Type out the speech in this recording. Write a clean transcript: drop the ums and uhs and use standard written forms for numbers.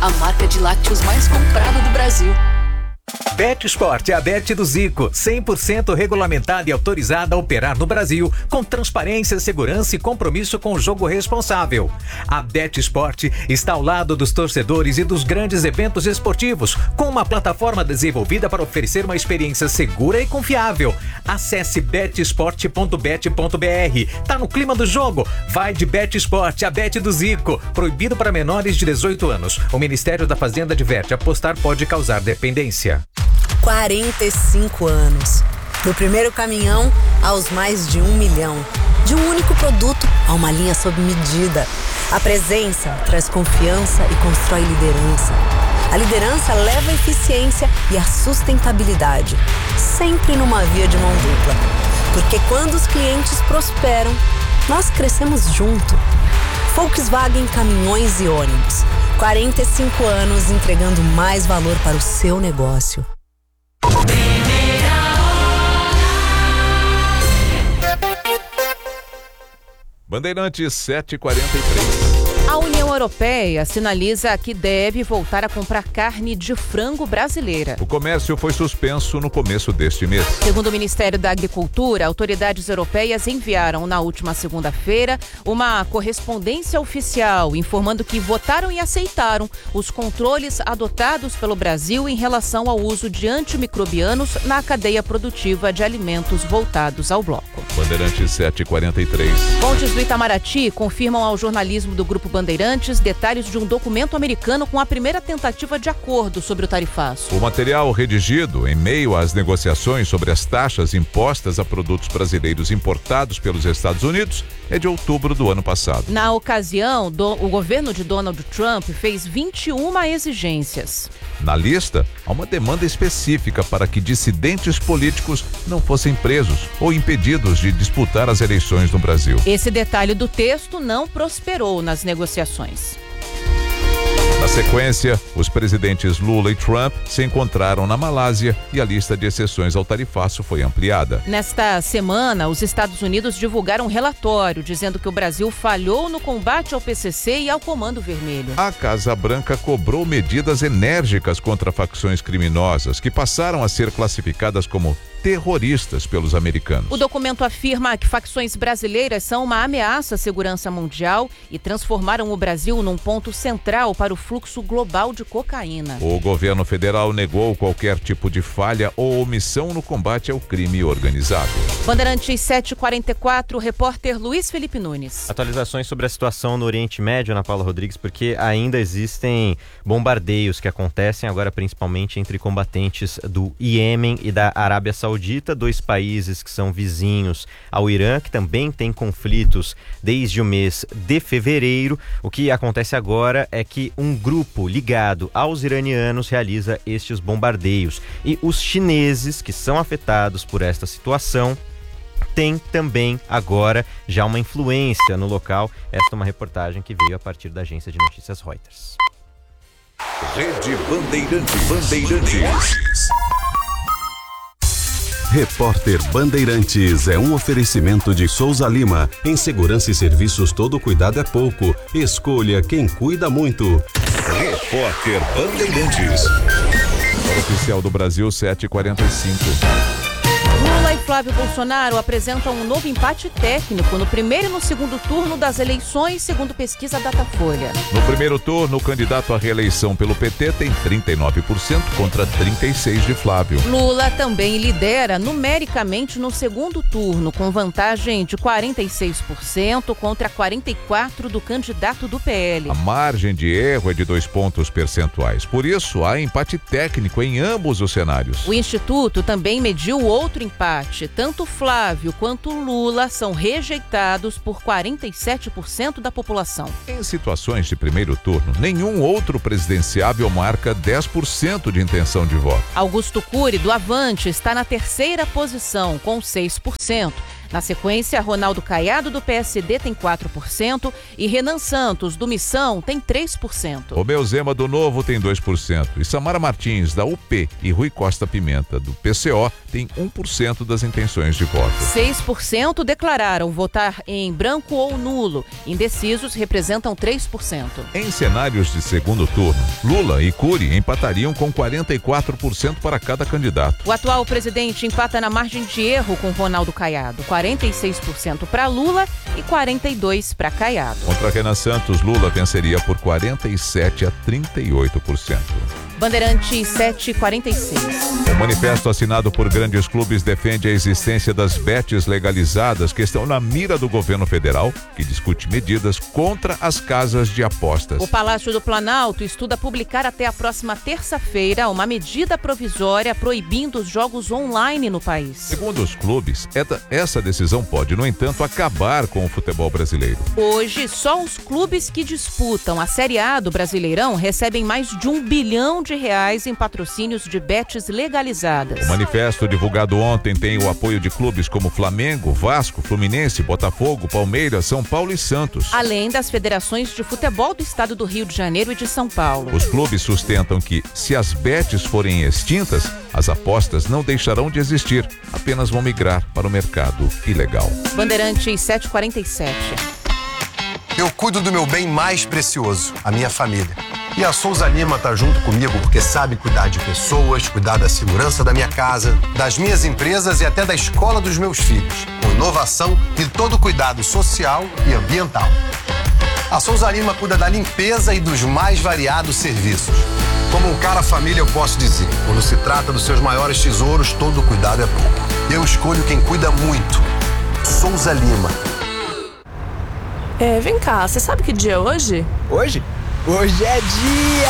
a marca de lácteos mais comprada do Brasil. BetSport é a Bet do Zico, 100% regulamentada e autorizada a operar no Brasil, com transparência, segurança e compromisso com o jogo responsável. A BetSport está ao lado dos torcedores e dos grandes eventos esportivos, com uma plataforma desenvolvida para oferecer uma experiência segura e confiável. Acesse betsport.bet.br. Tá no clima do jogo? Vai de BetSport, a Bet do Zico. Proibido para menores de 18 anos. O Ministério da Fazenda adverte: apostar pode causar dependência. 45 anos. Do primeiro caminhão aos mais de 1 milhão. De um único produto a uma linha sob medida. A presença traz confiança e constrói liderança. A liderança leva a eficiência e a sustentabilidade. Sempre numa via de mão dupla. Porque quando os clientes prosperam, nós crescemos junto. Volkswagen Caminhões e Ônibus. 45 anos entregando mais valor para o seu negócio. Bandeirantes 7h43. A União Europeia sinaliza que deve voltar a comprar carne de frango brasileira. O comércio foi suspenso no começo deste mês. Segundo o Ministério da Agricultura, autoridades europeias enviaram na última segunda-feira uma correspondência oficial informando que votaram e aceitaram os controles adotados pelo Brasil em relação ao uso de antimicrobianos na cadeia produtiva de alimentos voltados ao bloco. Bandeirantes 7h43. Fontes do Itamaraty confirmam ao jornalismo do Grupo Bandeirantes detalhes de um documento americano com a primeira tentativa de acordo sobre o tarifaço. O material redigido em meio às negociações sobre as taxas impostas a produtos brasileiros importados pelos Estados Unidos é de outubro do ano passado. Na ocasião, o governo de Donald Trump fez 21 exigências. Na lista, há uma demanda específica para que dissidentes políticos não fossem presos ou impedidos de disputar as eleições no Brasil. Esse detalhe do texto não prosperou nas negociações. Na sequência, os presidentes Lula e Trump se encontraram na Malásia e a lista de exceções ao tarifaço foi ampliada. Nesta semana, os Estados Unidos divulgaram um relatório dizendo que o Brasil falhou no combate ao PCC e ao Comando Vermelho. A Casa Branca cobrou medidas enérgicas contra facções criminosas que passaram a ser classificadas como terroristas pelos americanos. O documento afirma que facções brasileiras são uma ameaça à segurança mundial e transformaram o Brasil num ponto central para o fluxo global de cocaína. O governo federal negou qualquer tipo de falha ou omissão no combate ao crime organizado. Bandeirantes 7h44, repórter Luiz Felipe Nunes. Atualizações sobre a situação no Oriente Médio, Ana Paula Rodrigues, porque ainda existem bombardeios que acontecem agora principalmente entre combatentes do Iêmen e da Arábia Saudita, dois países que são vizinhos ao Irã, que também tem conflitos desde o mês de fevereiro. O que acontece agora é que um grupo ligado aos iranianos realiza estes bombardeios. E os chineses, que são afetados por esta situação, tem também agora já uma influência no local. Esta é uma reportagem que veio a partir da agência de notícias Reuters. Rede Bandeirantes. Repórter Bandeirantes é um oferecimento de Souza Lima. Em segurança e serviços, todo cuidado é pouco. Escolha quem cuida muito. Repórter Bandeirantes. Hora oficial do Brasil, 7h45. Lula e Flávio Bolsonaro apresentam um novo empate técnico no primeiro e no segundo turno das eleições, segundo pesquisa Datafolha. No primeiro turno, o candidato à reeleição pelo PT tem 39% contra 36% de Flávio. Lula também lidera numericamente no segundo turno, com vantagem de 46% contra 44% do candidato do PL. A margem de erro é de 2 pontos percentuais. Por isso, há empate técnico em ambos os cenários. O Instituto também mediu outro empate. Tanto Flávio quanto Lula são rejeitados por 47% da população. Em situações de primeiro turno, nenhum outro presidenciável marca 10% de intenção de voto. Augusto Cury, do Avante, está na terceira posição, com 6%. Na sequência, Ronaldo Caiado, do PSD, tem 4% e Renan Santos, do Missão, tem 3%. Romeu Zema, do Novo, tem 2%. E Samara Martins, da UP, e Rui Costa Pimenta, do PCO, tem 1% das intenções de voto. 6% declararam votar em branco ou nulo. Indecisos representam 3%. Em cenários de segundo turno, Lula e Cury empatariam com 44% para cada candidato. O atual presidente empata na margem de erro com Ronaldo Caiado, 46% para Lula e 42% para Caiado. Contra Renan Santos, Lula venceria por 47% a 38%. Bandeirantes 746. O manifesto assinado por grandes clubes defende a existência das bets legalizadas que estão na mira do governo federal, que discute medidas contra as casas de apostas. O Palácio do Planalto estuda publicar até a próxima terça-feira uma medida provisória proibindo os jogos online no país. Segundo os clubes, essa decisão pode, no entanto, acabar com o futebol brasileiro. Hoje, só os clubes que disputam a Série A do Brasileirão recebem mais de R$1 bilhão em patrocínios de bets legalizadas. O manifesto divulgado ontem tem o apoio de clubes como Flamengo, Vasco, Fluminense, Botafogo, Palmeiras, São Paulo e Santos. Além das federações de futebol do estado do Rio de Janeiro e de São Paulo. Os clubes sustentam que, se as bets forem extintas, as apostas não deixarão de existir, apenas vão migrar para o mercado ilegal. Bandeirantes 747. Eu cuido do meu bem mais precioso, a minha família. E a Souza Lima tá junto comigo porque sabe cuidar de pessoas, cuidar da segurança da minha casa, das minhas empresas e até da escola dos meus filhos, com inovação e todo o cuidado social e ambiental. A Souza Lima cuida da limpeza e dos mais variados serviços. Como um cara família, eu posso dizer, quando se trata dos seus maiores tesouros, todo cuidado é pouco. Eu escolho quem cuida muito. Souza Lima. Vem cá, você sabe que dia é hoje? Hoje? Hoje é dia!